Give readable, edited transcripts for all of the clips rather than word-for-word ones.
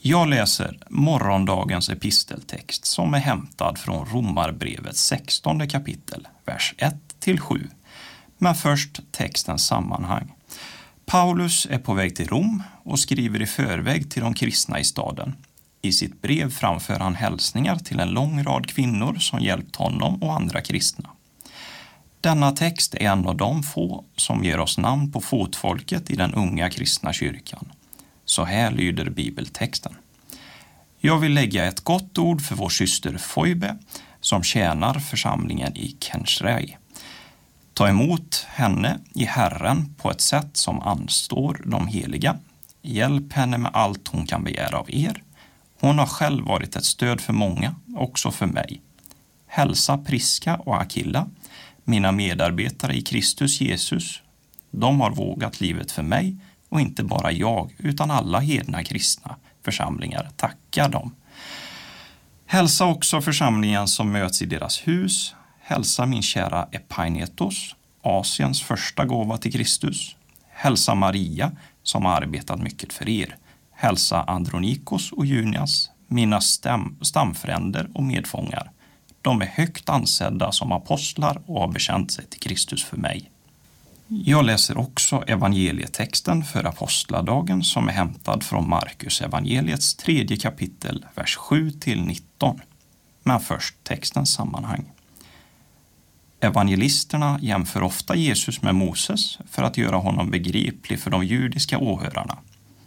Jag läser morgondagens episteltext som är hämtad från Romarbrevets 16 kapitel, vers 1-7. Men först textens sammanhang. Paulus är på väg till Rom och skriver i förväg till de kristna i staden. I sitt brev framför han hälsningar till en lång rad kvinnor som hjälpt honom och andra kristna. Denna text är en av de få som ger oss namn på fotfolket i den unga kristna kyrkan. Så här lyder bibeltexten. Jag vill lägga ett gott ord för vår syster Foibe som tjänar församlingen i Kenshrej. Ta emot henne i Herren på ett sätt som anstår de heliga. Hjälp henne med allt hon kan begära av er. Hon har själv varit ett stöd för många, också för mig. Hälsa Priska och Akilla, mina medarbetare i Kristus Jesus. De har vågat livet för mig och inte bara jag utan alla hedna kristna församlingar tackar dem. Hälsa också församlingen som möts i deras hus. Hälsa min kära Epainetos, Asiens första gåva till Kristus. Hälsa Maria som har arbetat mycket för er. Hälsa Andronikos och Junias, mina stamfränder och medfångar. De är högt ansedda som apostlar och har bekänt sig till Kristus för mig. Jag läser också evangelietexten för apostladagen som är hämtad från Markus evangeliets 3 kapitel, vers 7-19. Men först textens sammanhang. Evangelisterna jämför ofta Jesus med Moses för att göra honom begriplig för de judiska åhörarna.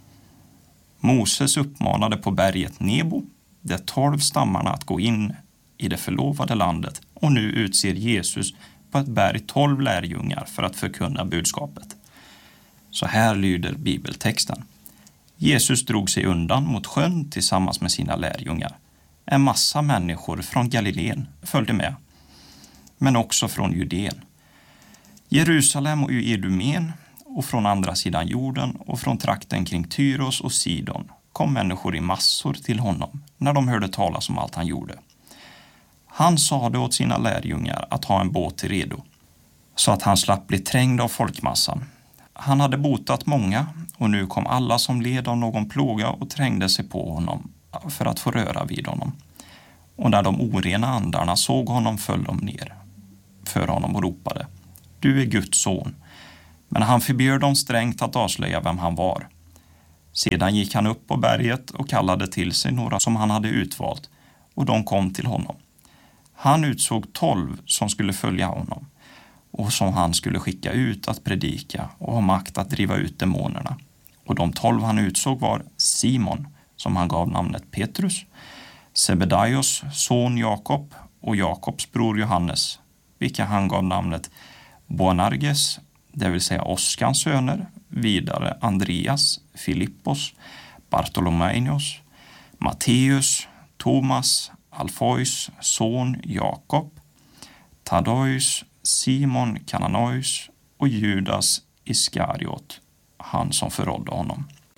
Moses uppmanade på berget Nebo de 12 stammarna att gå in i det förlovade landet och nu utser Jesus på ett berg 12 lärjungar för att förkunna budskapet. Så här lyder bibeltexten. Jesus drog sig undan mot sjön tillsammans med sina lärjungar. En massa människor från Galileen följde med, men också från Judeen, Jerusalem och Idumén och från andra sidan jorden och från trakten kring Tyros och Sidon kom människor i massor till honom när de hörde talas om allt han gjorde. Han sade åt sina lärjungar att ha en båt till redo, så att han slapp bli trängd av folkmassan. Han hade botat många och nu kom alla som led av någon plåga och trängde sig på honom för att få röra vid honom. Och när de orena andarna såg honom föll de ner för honom och ropade: Du är Guds son. Men han förbjöd dem strängt att avslöja vem han var. Sedan gick han upp på berget och kallade till sig några som han hade utvalt, och de kom till honom. Han utsåg 12 som skulle följa honom och som han skulle skicka ut att predika och ha makt att driva ut demonerna. Och de 12 han utsåg var Simon, som han gav namnet Petrus, Sebedaios son Jakob och Jakobs bror Johannes, vilka han gav namnet Boanerges, det vill säga Oskans söner, vidare Andreas, Filippos, Bartolomeus, Matteus, Thomas, Alfeus son Jakob, Taddeus, Simon Kananäus och Judas Iskariot, han som förrådde honom.